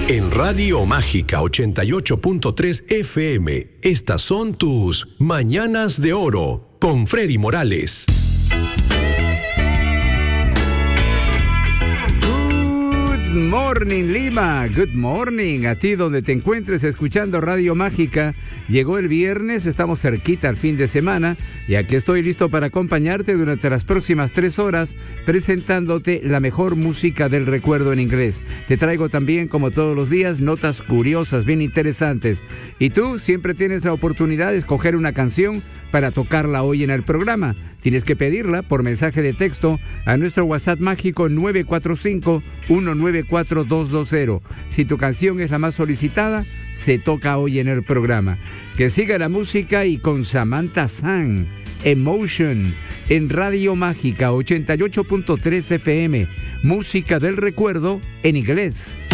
En Radio Mágica 88.3 FM, estas son tus Mañanas de Oro con Freddy Morales. Good morning, Lima. Good morning. A ti donde te encuentres escuchando Radio Mágica. Llegó el viernes, estamos cerquita al fin de semana y aquí estoy listo para acompañarte durante las próximas 3 horas presentándote la mejor música del recuerdo en inglés. Te traigo también, como todos los días, notas curiosas, bien interesantes. Y tú siempre tienes la oportunidad de escoger una canción para tocarla hoy en el programa. Tienes que pedirla por mensaje de texto a nuestro WhatsApp mágico 945-194-220. Si tu canción es la más solicitada, se toca hoy en el programa. Que siga la música y con Samantha Sang, Emotion, en Radio Mágica 88.3 FM. Música del recuerdo en inglés.